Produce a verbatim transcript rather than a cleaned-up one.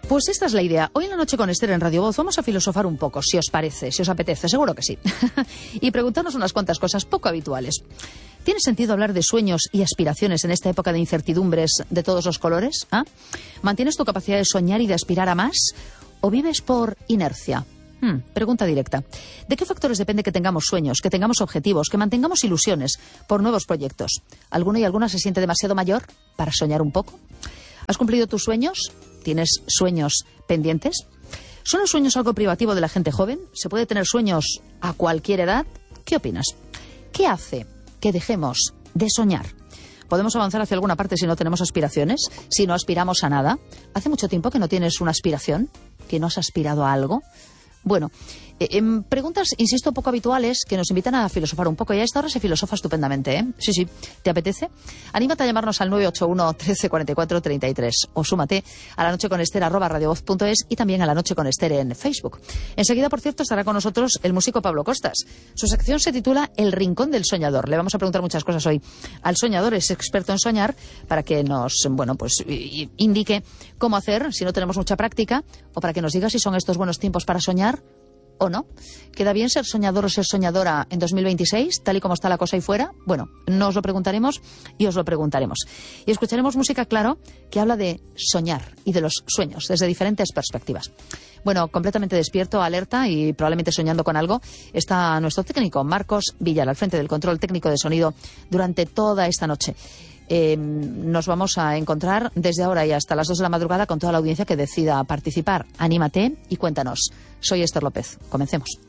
Pues esta es la idea. Hoy en la noche con Esther en Radio Voz vamos a filosofar un poco, si os parece, si os apetece, seguro que sí. Y preguntarnos unas cuantas cosas poco habituales. ¿Tiene sentido hablar de sueños y aspiraciones en esta época de incertidumbres de todos los colores? ¿Ah? ¿Mantienes tu capacidad de soñar y de aspirar a más? ¿O vives por inercia? Hmm, pregunta directa. ¿De qué factores depende que tengamos sueños, que tengamos objetivos, que mantengamos ilusiones por nuevos proyectos? ¿Alguno y alguna se siente demasiado mayor para soñar un poco? ¿Has cumplido tus sueños? ¿Tienes sueños pendientes? ¿Son los sueños algo privativo de la gente joven? ¿Se puede tener sueños a cualquier edad? ¿Qué opinas? ¿Qué hace que dejemos de soñar? ¿Podemos avanzar hacia alguna parte si no tenemos aspiraciones? ¿Si no aspiramos a nada? ¿Hace mucho tiempo que no tienes una aspiración? ¿Que no has aspirado a algo? Bueno, eh, eh, preguntas, insisto, poco habituales que nos invitan a filosofar un poco. Y a esta hora se filosofa estupendamente, ¿eh? Sí, sí. ¿Te apetece? Anímate a llamarnos al nueve ocho uno, trece, cuarenta y cuatro, treinta y tres o súmate a la noche con Esther arroba radiovoz punto es y también a la noche con Esther en Facebook. Enseguida, por cierto, estará con nosotros el músico Pablo Costas. Su sección se titula El Rincón del Soñador. Le vamos a preguntar muchas cosas hoy al soñador, es experto en soñar, para que nos, bueno, pues indique cómo hacer si no tenemos mucha práctica, o para que nos diga si son estos buenos tiempos para soñar o no. ¿Queda bien ser soñador o ser soñadora en dos mil veintiséis, tal y como está la cosa ahí fuera? Bueno, nos lo preguntaremos y os lo preguntaremos. Y escucharemos música, claro, que habla de soñar y de los sueños desde diferentes perspectivas. Bueno, completamente despierto, alerta y probablemente soñando con algo, está nuestro técnico Marcos Villar al frente del control técnico de sonido durante toda esta noche. Eh, nos vamos a encontrar desde ahora y hasta las dos de la madrugada con toda la audiencia que decida participar. Anímate y cuéntanos. Soy Esther López. Comencemos.